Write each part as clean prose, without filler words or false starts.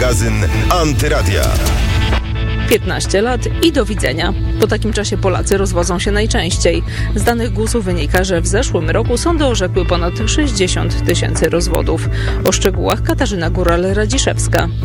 Magazyn Antyradia. 15 lat i do widzenia. Po takim czasie Polacy rozwodzą się najczęściej. Z danych GUS-u wynika, że w zeszłym roku sądy orzekły ponad 60 tysięcy rozwodów. O szczegółach Katarzyna Górale-Radziszewska. W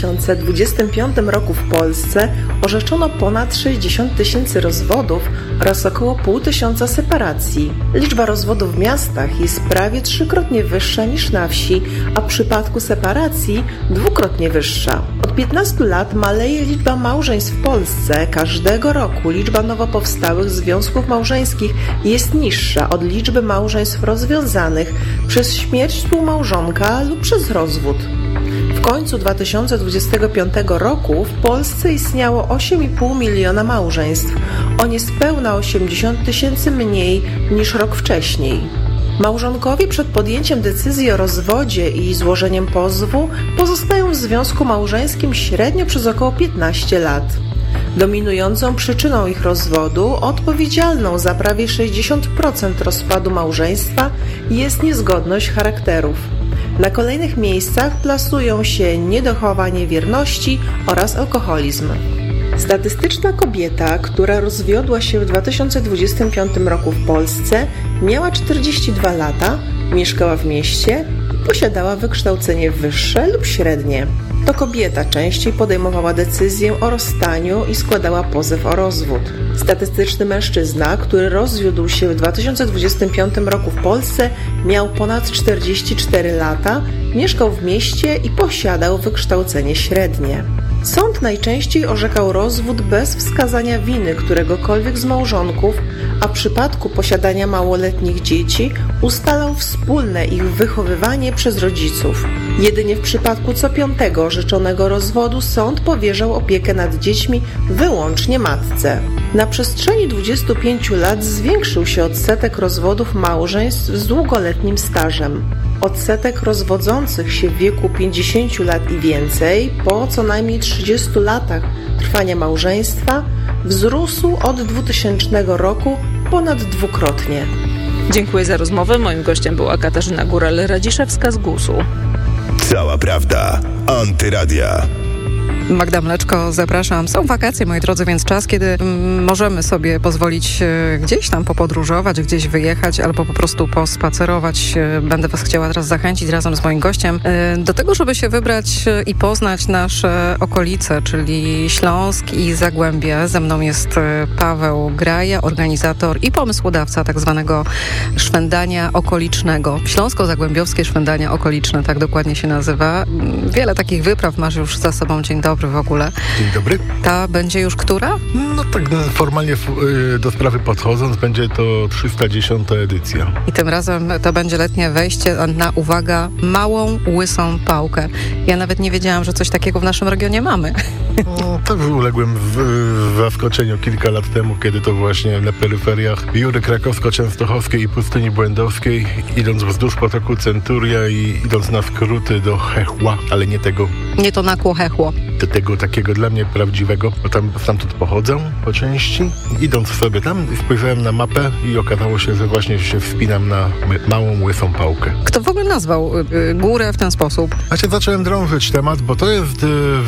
2025 roku w Polsce orzeczono ponad 60 tysięcy rozwodów oraz około 500 separacji. Liczba rozwodów w miastach jest prawie 3-krotnie wyższa niż na wsi, a w przypadku separacji 2-krotnie wyższa. Od 15 lat maleje liczba małżeństw w Polsce. Każdego roku liczba nowo powstałych związków małżeńskich jest niższa od liczby małżeństw rozwiązanych przez śmierć współmałżonka lub przez rozwód. W końcu 2025 roku w Polsce istniało 8,5 miliona małżeństw, o niespełna 80 tysięcy mniej niż rok wcześniej. Małżonkowie przed podjęciem decyzji o rozwodzie i złożeniem pozwu pozostają w związku małżeńskim średnio przez około 15 lat. Dominującą przyczyną ich rozwodu, odpowiedzialną za prawie 60% rozpadu małżeństwa, jest niezgodność charakterów. Na kolejnych miejscach plasują się niedochowanie wierności oraz alkoholizm. Statystyczna kobieta, która rozwiodła się w 2025 roku w Polsce, miała 42 lata, mieszkała w mieście i posiadała wykształcenie wyższe lub średnie. To kobieta częściej podejmowała decyzję o rozstaniu i składała pozew o rozwód. Statystyczny mężczyzna, który rozwiódł się w 2025 roku w Polsce, miał ponad 44 lata, mieszkał w mieście i posiadał wykształcenie średnie. Sąd najczęściej orzekał rozwód bez wskazania winy któregokolwiek z małżonków, a w przypadku posiadania małoletnich dzieci ustalał wspólne ich wychowywanie przez rodziców. Jedynie w przypadku co 5. orzeczonego rozwodu sąd powierzał opiekę nad dziećmi wyłącznie matce. Na przestrzeni 25 lat zwiększył się odsetek rozwodów małżeństw z długoletnim stażem. Odsetek rozwodzących się w wieku 50 lat i więcej po co najmniej 30 latach trwania małżeństwa wzrósł od 2000 roku ponad 2-krotnie. Dziękuję za rozmowę. Moim gościem była Katarzyna Górale-Radziszewska z GUS-u. Cała prawda. Antyradia. Magda Mleczko, zapraszam. Są wakacje, moi drodzy, więc czas, kiedy możemy sobie pozwolić gdzieś tam popodróżować, gdzieś wyjechać albo po prostu pospacerować. Będę was chciała teraz zachęcić razem z moim gościem do tego, żeby się wybrać i poznać nasze okolice, czyli Śląsk i Zagłębie. Ze mną jest Paweł Graja, organizator i pomysłodawca tak zwanego szwendania okolicznego. Śląsko-Zagłębiowskie szwendania okoliczne, tak dokładnie się nazywa. Wiele takich wypraw masz już za sobą. Dzień dobry w ogóle. Dzień dobry. Ta będzie już która? No tak formalnie do sprawy podchodząc, będzie to 310. edycja. I tym razem to będzie letnie wejście na, uwaga, małą, łysą pałkę. Ja nawet nie wiedziałam, że coś takiego w naszym regionie mamy. No, tak uległem w zaskoczeniu kilka lat temu, kiedy to właśnie na peryferiach Jury Krakowsko-Częstochowskiej i Pustyni Błędowskiej, idąc wzdłuż potoku Centuria i idąc na skróty do Hechła, ale nie tego. Nie to nakło Hechło. Do tego takiego dla mnie prawdziwego, bo stamtąd pochodzę po części. Idąc sobie tam, spojrzałem na mapę i okazało się, że właśnie się wspinam na małą, łysą pałkę. Kto w ogóle nazwał górę w ten sposób? Znaczy zacząłem drążyć temat, bo to jest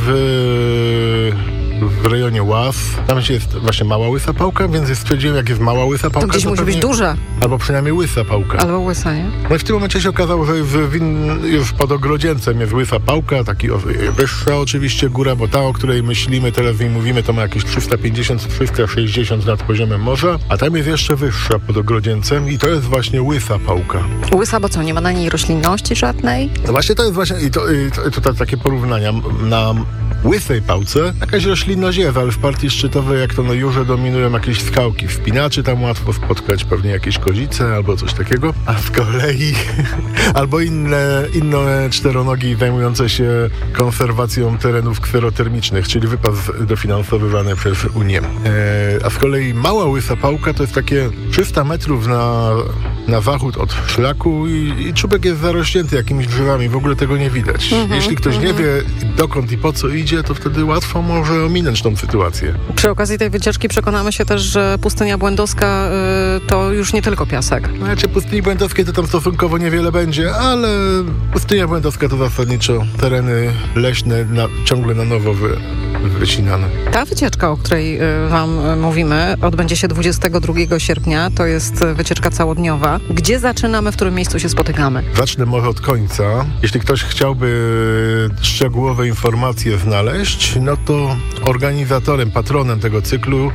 w rejonie Łaz. Tam jest właśnie mała łysa pałka, więc stwierdziłem, jak jest mała łysa pałka, to gdzieś musi być duża. Albo przynajmniej łysa pałka. Albo łysa, nie? No i w tym momencie się okazało, że już pod Ogrodzieńcem jest łysa pałka, taki wyższa oczywiście góra, bo ta, o której myślimy, teraz i mówimy, to ma jakieś 350-360 nad poziomem morza, a tam jest jeszcze wyższa pod Ogrodzieńcem i to jest właśnie łysa pałka. Łysa, bo co, nie ma na niej roślinności żadnej? No właśnie to jest właśnie, i to takie porównania. Na łysej pałce jakaś roślinność jest, ale w partii szczytowej, jak to na Jurze, dominują jakieś skałki, wspinaczy, tam łatwo spotkać pewnie jakieś kozice albo coś takiego, a z kolei albo inne czteronogi zajmujące się konserwacją terenów kserotermicznych, czyli wypad dofinansowywany przez Unię. A z kolei mała łysa pałka to jest takie 300 metrów na zachód od szlaku i czubek jest zarośnięty jakimiś drzewami, w ogóle tego nie widać. Jeśli ktoś nie wie dokąd i po co idzie, to wtedy łatwo może ominąć tą sytuację. Przy okazji tej wycieczki przekonamy się też, że pustynia błędowska to już nie tylko piasek. Znaczy pustyni błędowskiej to tam stosunkowo niewiele będzie, ale pustynia błędowska to zasadniczo tereny leśne ciągle na nowo wycinane. Ta wycieczka, o której wam mówimy, odbędzie się 22 sierpnia. To jest wycieczka całodniowa. Gdzie zaczynamy, w którym miejscu się spotykamy? Zacznę może od końca. Jeśli ktoś chciałby szczegółowe informacje znaleźć, no to organizatorem, patronem tego cyklu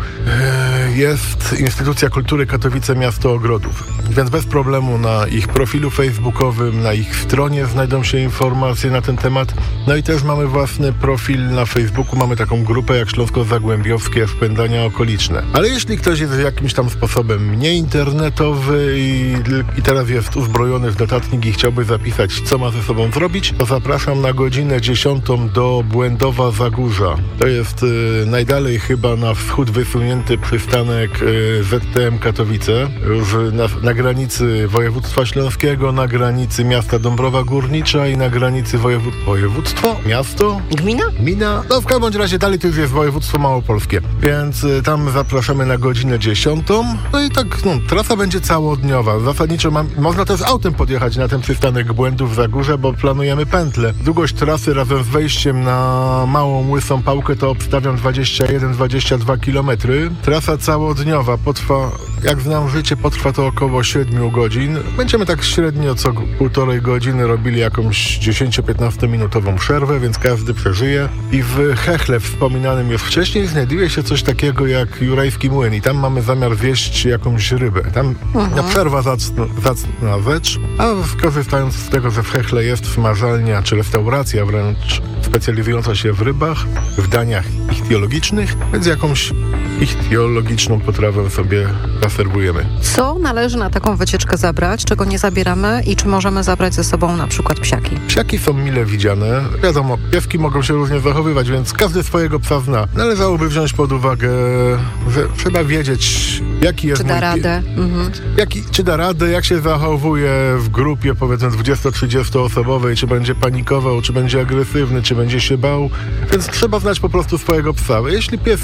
jest Instytucja Kultury Katowice Miasto Ogrodów. Więc bez problemu na ich profilu facebookowym, na ich stronie znajdą się informacje na ten temat. No i też mamy własny profil na Facebooku, mamy taką grupę jak Śląsko-Zagłębiowskie Spędzania Okoliczne. Ale jeśli ktoś jest jakimś tam sposobem nieinternetowy i teraz jest uzbrojony w notatnik i chciałby zapisać, co ma ze sobą zrobić, to zapraszam na godzinę 10 do Błędowa Zagórza. To jest najdalej chyba na wschód wysunięty przystanek ZTM Katowice, już na granicy województwa śląskiego, na granicy miasta Dąbrowa Górnicza i na granicy województwo? Miasto? Gmina? No w każdym razie dalej to już jest województwo małopolskie, więc tam zapraszamy na godzinę 10. No i tak, trasa będzie całodniowa. Zasadniczo można też autem podjechać na ten przystanek Błędów w Zagórze, bo planujemy pętlę. Długość trasy razem z wejściem na Małą Łysą Pałkę to obstawiam 21-22 km. Trasa całodniowa potrwa, jak znam życie, potrwa to około 7 godzin. Będziemy tak średnio co półtorej godziny robili jakąś 10-15 minutową przerwę, więc każdy przeżyje. I w Hechle, wspominanym już wcześniej, znajduje się coś takiego jak Jurajski Młyn i tam mamy zamiar wieść jakąś rybę. Tam przerwa zacna rzecz, a korzystając z tego, że w Hechle jest smażalnia czy restauracja wręcz specjalizująca się w rybach, w daniach ichtiologicznych, więc jakąś ichtiologiczną potrawę sobie zaserwujemy. Co należy na taką wycieczkę zabrać, czego nie zabieramy i czy możemy zabrać ze sobą na przykład psiaki? Psiaki są mile widziane. Wiadomo, pieski mogą się różnie zachowywać, więc każdy swojego psa zna. Należałoby wziąć pod uwagę, że trzeba wiedzieć, jaki jest Czy da radę? Czy da radę, jak się zachowuje w grupie, powiedzmy 20-30 osobowej, czy będzie panikował, czy będzie agresywny, czy będzie się bał. Więc trzeba znać po prostu swojego psa. Jeśli pies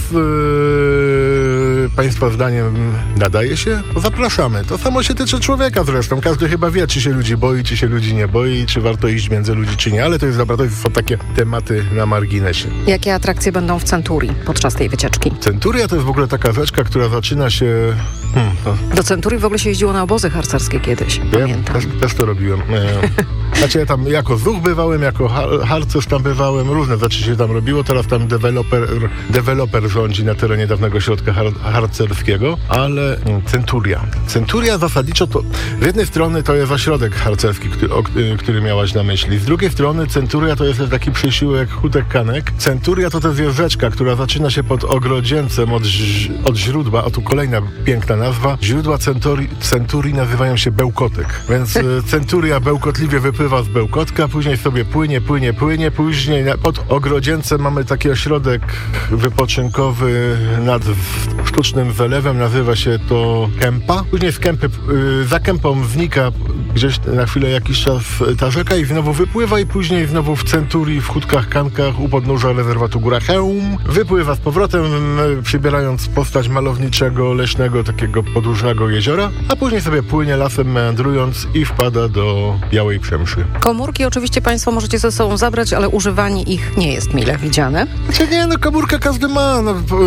Państwa zdaniem nadaje się, to zapraszamy. To samo się tyczy człowieka zresztą. Każdy chyba wie, czy się ludzi boi, czy się ludzi nie boi, czy warto iść między ludzi, czy nie. Ale to jest dobra, to są takie tematy na marginesie. Jakie atrakcje będą w Centurii podczas tej wycieczki? Centuria to jest w ogóle taka rzeczka, która zaczyna się... Do Centurii w ogóle się jeździło na obozy harcerskie kiedyś, pamiętam. Też to robiłem. Znaczy ja tam jako zuch bywałem, jako harcerz tam bywałem, różne rzeczy się tam robiło. Teraz tam deweloper rządzi na terenie dawnego środka harcerskiego, ale Centuria zasadniczo to z jednej strony to jest ośrodek harcerski, który miałaś na myśli. Z drugiej strony Centuria to jest taki przysiłek Hutek Kanek. Centuria to też jest rzeczka, która zaczyna się pod Ogrodzieńcem od źródła, a tu kolejna piękna nazwa. Źródła Centurii nazywają się Bełkotek, więc Centuria bełkotliwie wypływa z Bełkotka, później sobie płynie, później pod Ogrodzieńcem mamy taki ośrodek wypoczynkowy nad sztucznym wylewem, nazywa się to Kępa. Później za Kępą znika gdzieś na chwilę jakiś czas ta rzeka i znowu wypływa i później znowu w Centurii, w Hutkach Kankach u podnóża rezerwatu Góra Chełm wypływa z powrotem, przybierając postać malowniczego, leśnego, takiego podłużnego jeziora, a później sobie płynie lasem meandrując i wpada do Białej Przemszy. Komórki oczywiście Państwo możecie ze sobą zabrać, ale używanie ich nie jest mile widziane. Znaczy nie, komórkę każdy ma.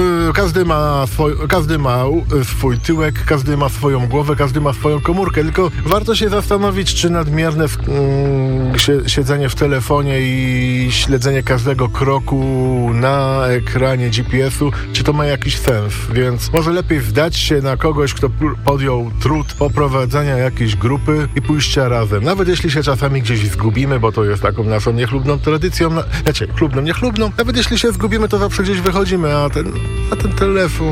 Każdy ma swój tyłek, każdy ma swoją głowę, każdy ma swoją komórkę, tylko warto się zastanowić, czy nadmierne siedzenie w telefonie i śledzenie każdego kroku na ekranie GPS-u, czy to ma jakiś sens, więc może lepiej wdać się na kogoś, kto podjął trud poprowadzenia jakiejś grupy i pójścia razem. Nawet jeśli się czasami gdzieś zgubimy, bo to jest taką naszą niechlubną tradycją, niechlubną, nawet jeśli się zgubimy, to zawsze gdzieś wychodzimy, a ten telefon,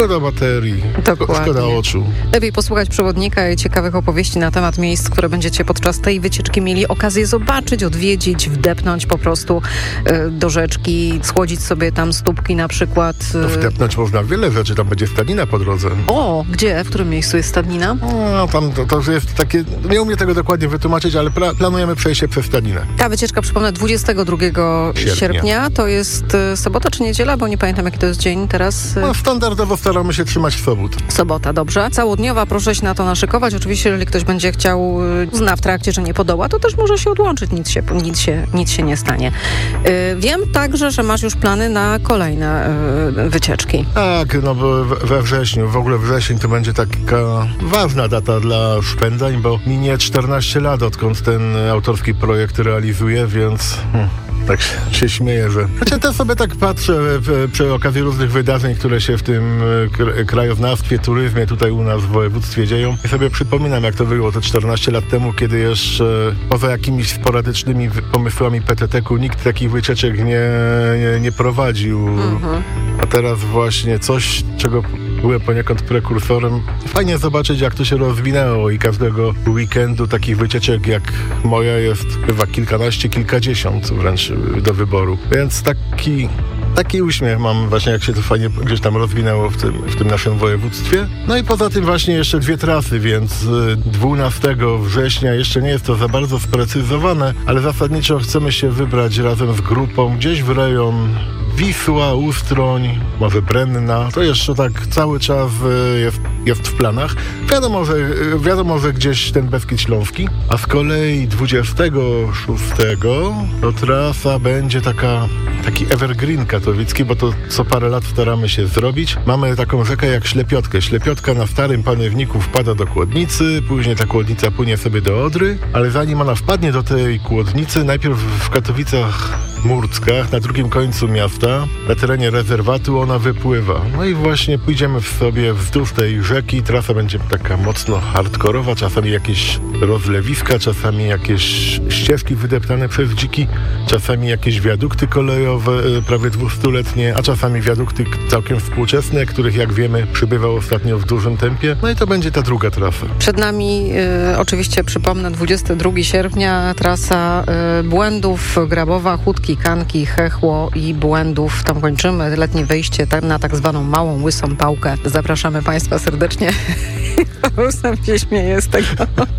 Szkoda baterii, szkoda oczu. Lepiej posłuchać przewodnika i ciekawych opowieści na temat miejsc, które będziecie podczas tej wycieczki mieli okazję zobaczyć, odwiedzić, wdepnąć po prostu do rzeczki, schłodzić sobie tam stópki na przykład. Wdepnąć można wiele rzeczy, tam będzie stadnina po drodze. O, gdzie? W którym miejscu jest stadnina? Tam to jest takie, nie umiem tego dokładnie wytłumaczyć, ale planujemy przejście przez stadninę. Ta wycieczka, przypomnę, 22 sierpnia. To jest sobota czy niedziela, bo nie pamiętam, jaki to jest dzień teraz. Standardowo staramy się trzymać sobot. Sobota, dobrze. Całodniowa, proszę się na to naszykować. Oczywiście, jeżeli ktoś będzie chciał, zna w trakcie, że nie podoła, to też może się odłączyć, nic się nie stanie. Wiem także, że masz już plany na kolejne wycieczki. Tak, no bo we wrześniu, w ogóle wrzesień to będzie taka ważna data dla szpędzań, bo minie 14 lat, odkąd ten autorski projekt realizuję, więc tak się śmieję, że... Znaczy, też sobie tak patrzę przy okazji różnych wydarzeń, które się w tym krajoznawstwie, turyzmie tutaj u nas w województwie dzieją i sobie przypominam, jak to było te 14 lat temu, kiedy jeszcze poza jakimiś sporadycznymi pomysłami PTT-ku nikt takich wycieczek nie prowadził. A teraz właśnie coś, czego byłem poniekąd prekursorem. Fajnie zobaczyć, jak to się rozwinęło i każdego weekendu takich wycieczek jak moja jest chyba kilkanaście, kilkadziesiąt wręcz do wyboru. Więc taki uśmiech mam właśnie, jak się to fajnie gdzieś tam rozwinęło w tym naszym województwie. No i poza tym właśnie jeszcze 2 trasy, więc 12 września jeszcze nie jest to za bardzo sprecyzowane, ale zasadniczo chcemy się wybrać razem z grupą gdzieś w rejon Wisła, Ustroń, może Brenna. To jeszcze tak cały czas jest w planach. Wiadomo, że gdzieś ten Beskid Śląski. A z kolei 26 to trasa będzie taki evergreen katowicki, bo to co parę lat staramy się zrobić. Mamy taką rzekę jak Ślepiotkę. Ślepiodka na Starym Panewniku wpada do Kłodnicy, później ta Kłodnica płynie sobie do Odry, ale zanim ona wpadnie do tej Kłodnicy, najpierw w Katowicach Murckach, na drugim końcu miasta, na terenie rezerwatu ona wypływa. No i właśnie pójdziemy sobie wzdłuż tej rzeki. Trasa będzie taka mocno hardkorowa, czasami jakieś rozlewiska, czasami jakieś ścieżki wydeptane przez dziki, czasami jakieś wiadukty kolejowe prawie 200-letnie, a czasami wiadukty całkiem współczesne, których jak wiemy przybywa ostatnio w dużym tempie. No i to będzie ta druga trasa. Przed nami oczywiście, przypomnę, 22 sierpnia trasa Błędów, Grabowa, Chódki, Kanki, Chechło i Błędów. Tam kończymy letnie wyjście na tak zwaną małą, łysą pałkę. Zapraszamy Państwa serdecznie. Paweł sam się śmieje z tego.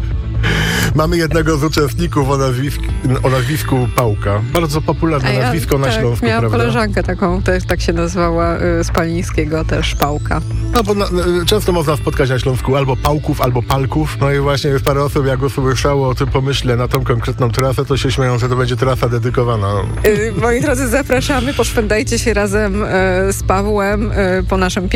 Mamy jednego z uczestników o nazwisku Pałka. Bardzo popularne nazwisko na Śląsku, miałam prawda? Koleżankę taką, też tak się nazwała, z Palińskiego też Pałka. No bo często można spotkać na Śląsku albo Pałków, albo Palków. No i właśnie już parę osób, jak usłyszało o tym pomyśle na tą konkretną trasę, to się śmieją, że to będzie trasa dedykowana. Moi drodzy, zapraszamy, poszwędajcie się razem z Pawłem po naszym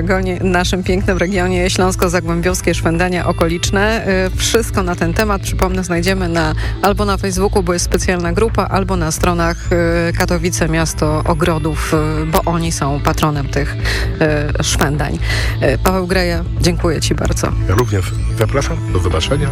pięknym regionie Śląsko-Zagłębiowskie szwendania okoliczne. Wszystko na ten temat, przypomnę, znajdziemy albo na Facebooku, bo jest specjalna grupa, albo na stronach Katowice Miasto Ogrodów, bo oni są patronem tych szwędań. Paweł Greja, dziękuję Ci bardzo. Ja również zapraszam, do zobaczenia.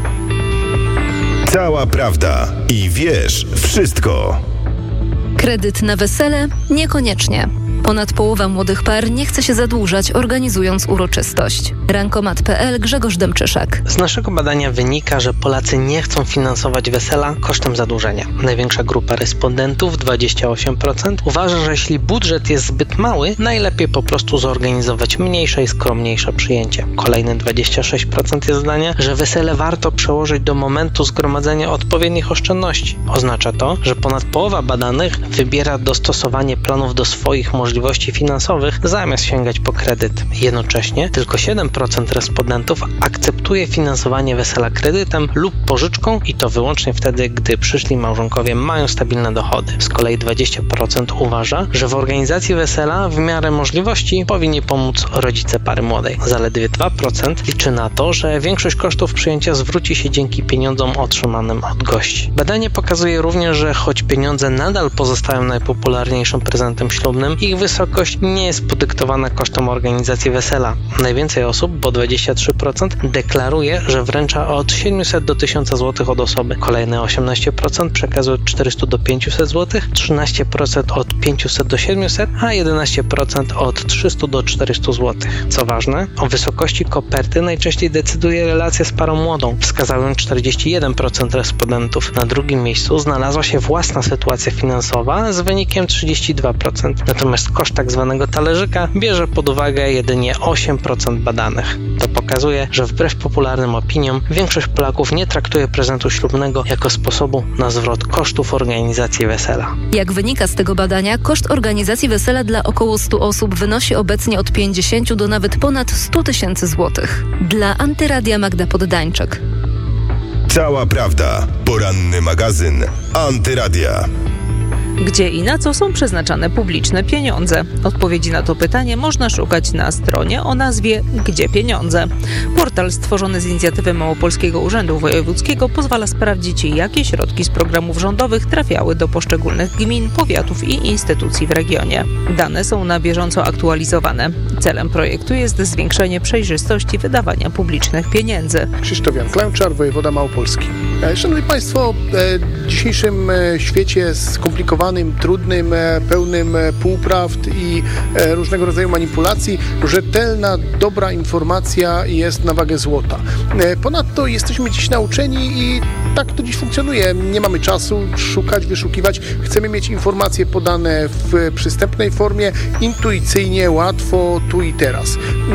Cała prawda i wiesz wszystko. Kredyt na wesele? Niekoniecznie. Ponad połowa młodych par nie chce się zadłużać, organizując uroczystość. Rankomat.pl, Grzegorz Demczyszak. Z naszego badania wynika, że Polacy nie chcą finansować wesela kosztem zadłużenia. Największa grupa respondentów, 28%, uważa, że jeśli budżet jest zbyt mały, najlepiej po prostu zorganizować mniejsze i skromniejsze przyjęcie. Kolejne 26% jest zdania, że wesele warto przełożyć do momentu zgromadzenia odpowiednich oszczędności. Oznacza to, że ponad połowa badanych wybiera dostosowanie planów do swoich możliwości finansowych, zamiast sięgać po kredyt. Jednocześnie tylko 7% respondentów akceptuje finansowanie wesela kredytem lub pożyczką i to wyłącznie wtedy, gdy przyszli małżonkowie mają stabilne dochody. Z kolei 20% uważa, że w organizacji wesela w miarę możliwości powinni pomóc rodzice pary młodej. Zaledwie 2% liczy na to, że większość kosztów przyjęcia zwróci się dzięki pieniądzom otrzymanym od gości. Badanie pokazuje również, że choć pieniądze nadal pozostają najpopularniejszym prezentem ślubnym, ich ich wysokość nie jest podyktowana kosztem organizacji wesela. Najwięcej osób, bo 23%, deklaruje, że wręcza od 700 do 1000 zł od osoby. Kolejne 18% przekazuje od 400 do 500 zł, 13% od 500 do 700, a 11% od 300 do 400 zł. Co ważne, o wysokości koperty najczęściej decyduje relacja z parą młodą. Wskazałem 41% respondentów. Na drugim miejscu znalazła się własna sytuacja finansowa z wynikiem 32%. Natomiast koszt tak zwanego talerzyka bierze pod uwagę jedynie 8% badanych. To pokazuje, że wbrew popularnym opiniom większość Polaków nie traktuje prezentu ślubnego jako sposobu na zwrot kosztów organizacji wesela. Jak wynika z tego badania, koszt organizacji wesela dla około 100 osób wynosi obecnie od 50 do nawet ponad 100 000 złotych. Dla Antyradia Magda Poddańczyk. Cała prawda. Poranny magazyn Antyradia. Gdzie i na co są przeznaczane publiczne pieniądze? Odpowiedzi na to pytanie można szukać na stronie o nazwie Gdzie Pieniądze? Portal stworzony z inicjatywy Małopolskiego Urzędu Wojewódzkiego pozwala sprawdzić, jakie środki z programów rządowych trafiały do poszczególnych gmin, powiatów i instytucji w regionie. Dane są na bieżąco aktualizowane. Celem projektu jest zwiększenie przejrzystości wydawania publicznych pieniędzy. Krzysztof Jan Klęczar, wojewoda małopolski. Szanowni Państwo, w dzisiejszym świecie skomplikowanym, trudnym, pełnym półprawd i różnego rodzaju manipulacji, rzetelna, dobra informacja jest na wagę złota. Ponadto jesteśmy dziś nauczeni i tak to dziś funkcjonuje. Nie mamy czasu szukać, wyszukiwać. Chcemy mieć informacje podane w przystępnej formie, intuicyjnie, łatwo, tu i teraz.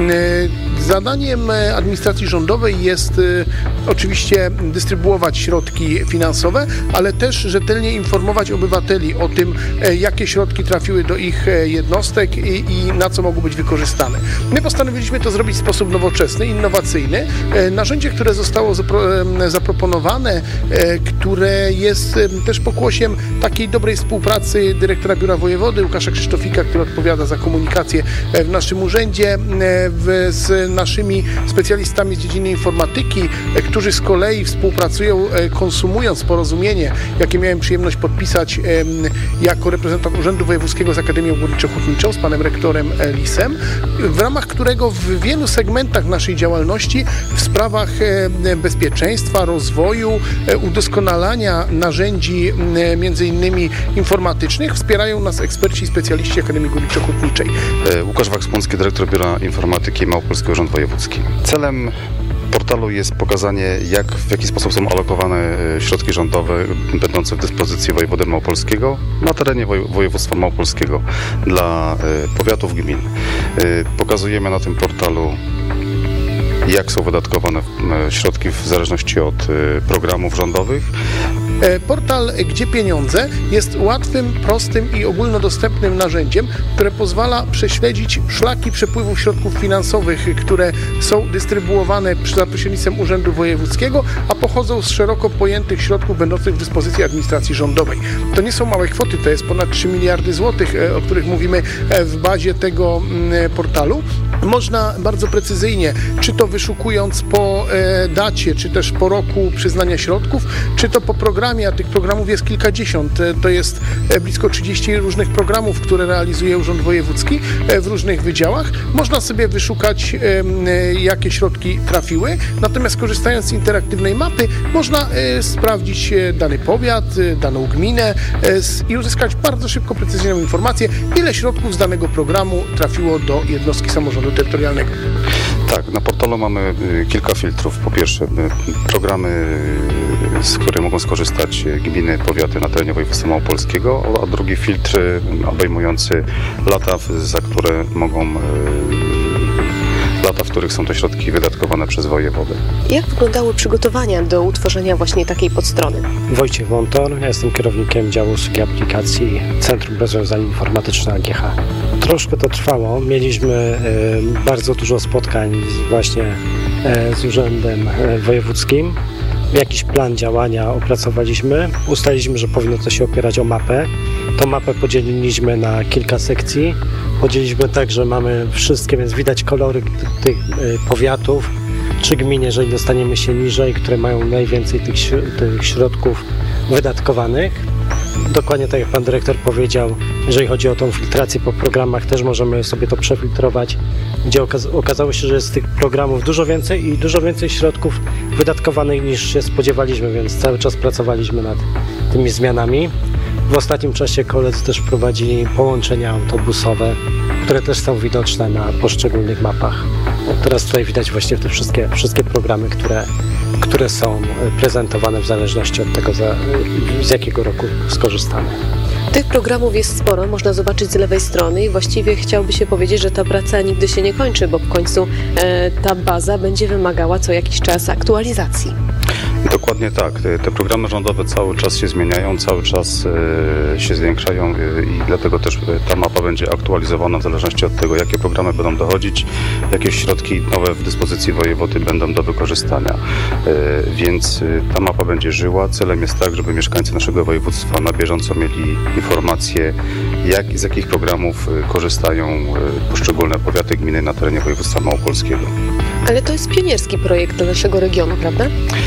Zadaniem administracji rządowej jest oczywiście dystrybuować środki finansowe, ale też rzetelnie informować obywateli o tym, jakie środki trafiły do ich jednostek i na co mogą być wykorzystane. My postanowiliśmy to zrobić w sposób nowoczesny, innowacyjny. Narzędzie, które zostało zaproponowane, które jest też pokłosiem takiej dobrej współpracy dyrektora Biura Wojewody Łukasza Krzysztofika, który odpowiada za komunikację w naszym urzędzie, z naszymi specjalistami z dziedziny informatyki, którzy z kolei współpracują, konsumując porozumienie, jakie miałem przyjemność podpisać jako reprezentant Urzędu Wojewódzkiego z Akademią Górniczo-Hutniczą, z panem rektorem Lisem, w ramach którego w wielu segmentach naszej działalności w sprawach bezpieczeństwa, rozwoju, udoskonalania narzędzi między innymi informatycznych wspierają nas eksperci i specjaliści Akademii Górniczo-Hutniczej. Łukasz Wachspłocki, dyrektor Biura Informatyki Małopolski Urząd Wojewódzki. Celem portalu jest pokazanie, w jaki sposób są alokowane środki rządowe będące w dyspozycji wojewody małopolskiego na terenie województwa małopolskiego dla powiatów, gmin. Pokazujemy na tym portalu, jak są wydatkowane środki w zależności od programów rządowych. Portal Gdzie Pieniądze jest łatwym, prostym i ogólnodostępnym narzędziem, które pozwala prześledzić szlaki przepływów środków finansowych, które są dystrybuowane za pośrednictwem Urzędu Wojewódzkiego, a pochodzą z szeroko pojętych środków będących w dyspozycji administracji rządowej. To nie są małe kwoty, to jest ponad 3 miliardy złotych, o których mówimy w bazie tego portalu. Można bardzo precyzyjnie, czy to wyszukując po dacie, czy też po roku przyznania środków, czy to po programie, a tych programów jest kilkadziesiąt. To jest blisko 30 różnych programów, które realizuje Urząd Wojewódzki w różnych wydziałach. Można sobie wyszukać, jakie środki trafiły. Natomiast korzystając z interaktywnej mapy, można sprawdzić dany powiat, daną gminę i uzyskać bardzo szybko, precyzyjną informację, ile środków z danego programu trafiło do jednostki samorządu terytorialnego. Tak, na portalu mamy kilka filtrów. Po pierwsze, programy, z których mogą skorzystać gminy, powiaty na terenie województwa małopolskiego, a drugi filtr obejmujący lata, za które lata, w których są te środki wydatkowane przez wojewodę. Jak wyglądały przygotowania do utworzenia właśnie takiej podstrony? Wojciech Wątor, ja jestem kierownikiem działu usługi aplikacji Centrum Rozwiązań Informatycznych AGH. Troszkę to trwało, mieliśmy bardzo dużo spotkań właśnie z Urzędem Wojewódzkim. Jakiś plan działania opracowaliśmy, ustaliliśmy, że powinno to się opierać o mapę. Tą mapę podzieliliśmy na kilka sekcji. Podzieliliśmy tak, że mamy wszystkie, więc widać kolory tych powiatów czy gmin, jeżeli dostaniemy się niżej, które mają najwięcej tych środków wydatkowanych. dokładnie tak jak pan dyrektor powiedział, jeżeli chodzi o tą filtrację po programach, też możemy sobie to przefiltrować, gdzie okazało się, że jest tych programów dużo więcej i dużo więcej środków wydatkowanych niż się spodziewaliśmy, więc cały czas pracowaliśmy nad tymi zmianami. W ostatnim czasie Kolec też prowadzi połączenia autobusowe, które też są widoczne na poszczególnych mapach. Teraz tutaj widać właśnie te wszystkie programy, które są prezentowane w zależności od tego, z jakiego roku skorzystamy. Tych programów jest sporo, można zobaczyć z lewej strony i właściwie chciałoby się powiedzieć, że ta praca nigdy się nie kończy, bo w końcu ta baza będzie wymagała co jakiś czas aktualizacji. Dokładnie tak. Te programy rządowe cały czas się zmieniają, cały czas się zwiększają i dlatego też ta mapa będzie aktualizowana w zależności od tego, jakie programy będą dochodzić, jakie środki nowe w dyspozycji wojewody będą do wykorzystania. Więc ta mapa będzie żyła. Celem jest tak, żeby mieszkańcy naszego województwa na bieżąco mieli informacje, z jakich programów korzystają poszczególne powiaty, gminy na terenie województwa małopolskiego. Ale to jest pionierski projekt dla naszego regionu, prawda?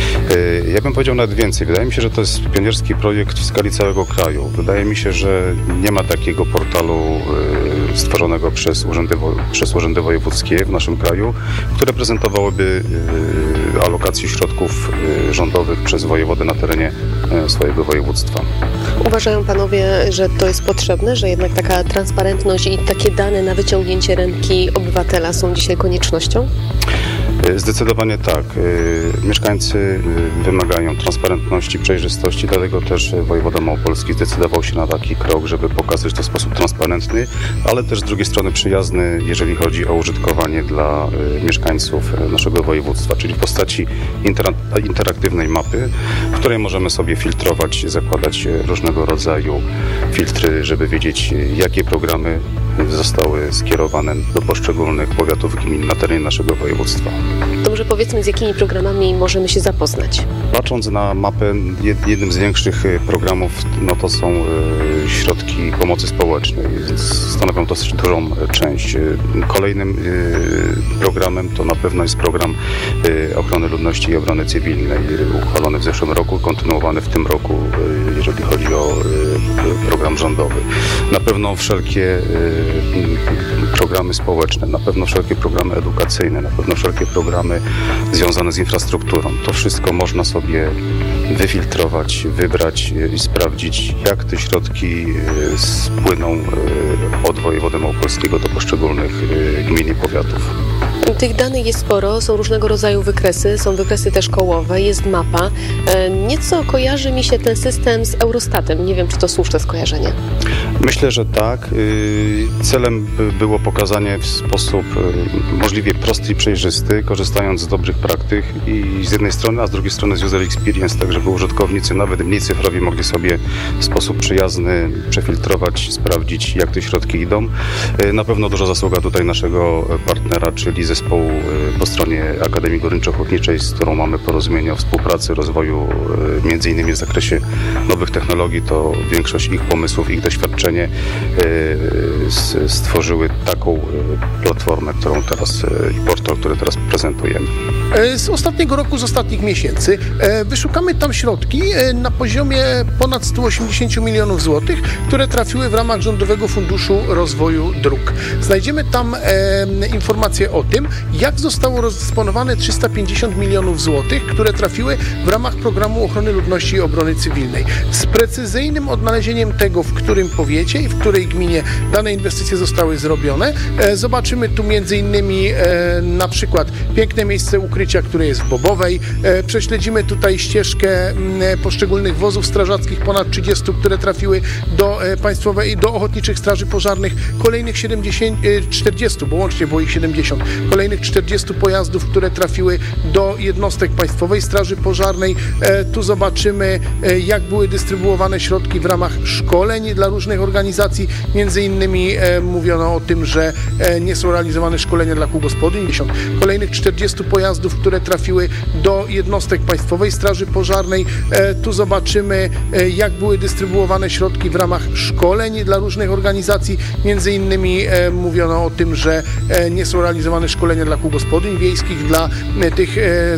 Ja bym powiedział nawet więcej. Wydaje mi się, że to jest pionierski projekt w skali całego kraju. Wydaje mi się, że nie ma takiego portalu stworzonego przez urzędy wojewódzkie w naszym kraju, które prezentowałyby alokację środków rządowych przez wojewodę na terenie swojego województwa. Uważają panowie, że to jest potrzebne, że jednak taka transparentność i takie dane na wyciągnięcie ręki obywatela są dzisiaj koniecznością? Zdecydowanie tak. Mieszkańcy wymagają transparentności, przejrzystości, dlatego też wojewoda małopolski zdecydował się na taki krok, żeby pokazać to w sposób transparentny, ale też z drugiej strony przyjazny, jeżeli chodzi o użytkowanie dla mieszkańców naszego województwa, czyli w postaci interaktywnej mapy, w której możemy sobie filtrować, zakładać różnego rodzaju filtry, żeby wiedzieć, jakie programy zostały skierowane do poszczególnych powiatów, gmin na terenie naszego województwa. To może powiedzmy, z jakimi programami możemy się zapoznać? Patrząc na mapę, jednym z większych programów to są środki pomocy społecznej. Stanowią dosyć dużą część. Kolejnym programem to na pewno jest program ochrony ludności i obrony cywilnej, uchwalony w zeszłym roku, kontynuowany w tym roku, jeżeli chodzi o program rządowy. Na pewno wszelkie programy społeczne, na pewno wszelkie programy edukacyjne, na pewno wszelkie programy związane z infrastrukturą. To wszystko można sobie wyfiltrować, wybrać i sprawdzić, jak te środki spłyną od wojewody małopolskiego do poszczególnych gmin i powiatów. Tych danych jest sporo, są różnego rodzaju wykresy, są wykresy też kołowe, jest mapa. Nieco kojarzy mi się ten system z Eurostatem. Nie wiem, czy to słuszne skojarzenie. Myślę, że tak. Celem było pokazanie w sposób możliwie prosty i przejrzysty, korzystając z dobrych praktyk i z jednej strony, a z drugiej strony z user experience, tak żeby użytkownicy, nawet mniej cyfrowi, mogli sobie w sposób przyjazny przefiltrować, sprawdzić, jak te środki idą. Na pewno duża zasługa tutaj naszego partnera, czyli zespołu po stronie Akademii Górniczo-Hutniczej, z którą mamy porozumienie o współpracy, rozwoju między innymi w zakresie nowych technologii. To większość ich pomysłów, ich doświadczenie stworzyły taką platformę, którą teraz i portal, który teraz prezentujemy. Z ostatniego roku, z ostatnich miesięcy wyszukamy tam środki na poziomie ponad 180 milionów złotych, które trafiły w ramach Rządowego Funduszu Rozwoju Dróg. Znajdziemy tam informacje o tym, jak zostało rozdysponowane 350 milionów złotych, które trafiły w ramach Programu Ochrony Ludności i Obrony Cywilnej. Z precyzyjnym odnalezieniem tego, w którym powiecie i w której gminie dane inwestycje zostały zrobione. Zobaczymy tu między innymi na przykład piękne miejsce ukrycia, które jest w Bobowej. Prześledzimy tutaj ścieżkę poszczególnych wozów strażackich, ponad 30, które trafiły do państwowej, do ochotniczych straży pożarnych. Kolejnych 40, bo łącznie było ich 70. Kolejnych 40 pojazdów, które trafiły do jednostek Państwowej Straży Pożarnej. Tu zobaczymy, jak były dystrybuowane środki w ramach szkoleń dla różnych organizacji. Między innymi mówiono o tym, że nie są realizowane szkolenia dla kół gospodyń. Kolejnych 40 pojazdów, które trafiły do jednostek Państwowej Straży Pożarnej. Tu zobaczymy, jak były dystrybuowane środki w ramach szkoleń dla różnych organizacji. Między innymi mówiono o tym, że nie są realizowane szkolenia dla kół gospodyń wiejskich, dla tych